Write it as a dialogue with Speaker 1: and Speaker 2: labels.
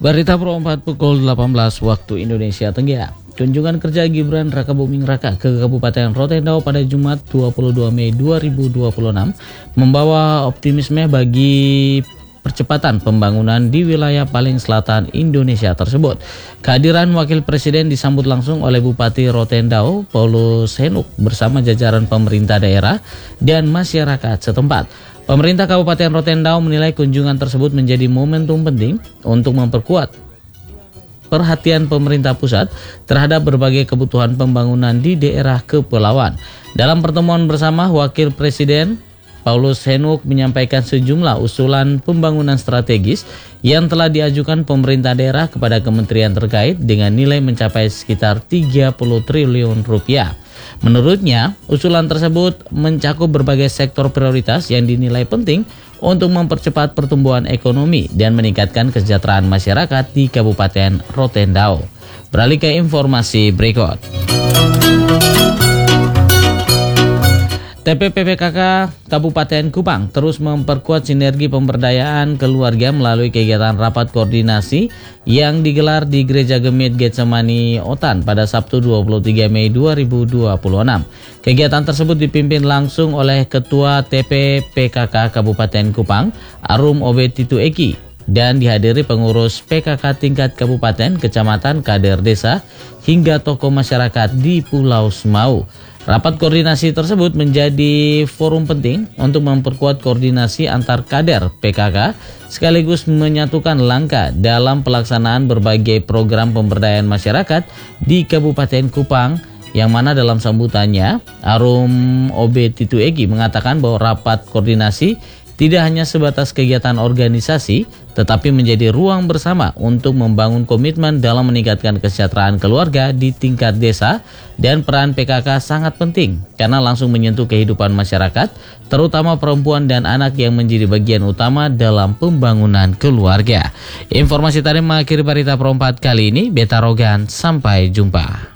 Speaker 1: Berita Pro 4 pukul 18 waktu Indonesia Tenggara. Kunjungan kerja Gibran Rakabuming Raka ke Kabupaten Rotendao pada Jumat 22 Mei 2026 membawa optimisme bagi percepatan pembangunan di wilayah paling selatan Indonesia tersebut. Kehadiran Wakil Presiden disambut langsung oleh Bupati Rotendao, Paulus Henuk, bersama jajaran pemerintah daerah dan masyarakat setempat. Pemerintah Kabupaten Rotendao menilai kunjungan tersebut menjadi momentum penting untuk memperkuat perhatian pemerintah pusat terhadap berbagai kebutuhan pembangunan di daerah kepulauan. Dalam pertemuan bersama, Wakil Presiden Paulus Henuk menyampaikan sejumlah usulan pembangunan strategis yang telah diajukan pemerintah daerah kepada kementerian terkait dengan nilai mencapai sekitar 30 triliun rupiah. Menurutnya, usulan tersebut mencakup berbagai sektor prioritas yang dinilai penting untuk mempercepat pertumbuhan ekonomi dan meningkatkan kesejahteraan masyarakat di Kabupaten Rotendao. Beralih ke informasi berikut. TPPKK Kabupaten Kupang terus memperkuat sinergi pemberdayaan keluarga melalui kegiatan rapat koordinasi yang digelar di Gereja Gemit Getsemani Otan pada Sabtu 23 Mei 2026. Kegiatan tersebut dipimpin langsung oleh Ketua TPPKK Kabupaten Kupang, Arum Obetitu Eki, dan dihadiri pengurus PKK tingkat kabupaten, kecamatan, kader desa, hingga tokoh masyarakat di Pulau Semau. Rapat koordinasi tersebut menjadi forum penting untuk memperkuat koordinasi antar kader PKK sekaligus menyatukan langkah dalam pelaksanaan berbagai program pemberdayaan masyarakat di Kabupaten Kupang, yang mana dalam sambutannya Arum Obetitu Egi mengatakan bahwa rapat koordinasi tidak hanya sebatas kegiatan organisasi, tetapi menjadi ruang bersama untuk membangun komitmen dalam meningkatkan kesejahteraan keluarga di tingkat desa, dan peran PKK sangat penting karena langsung menyentuh kehidupan masyarakat, terutama perempuan dan anak yang menjadi bagian utama dalam pembangunan keluarga. Informasi tadi mengakhiri berita Pro 4 kali ini. Beta Rogan, sampai jumpa.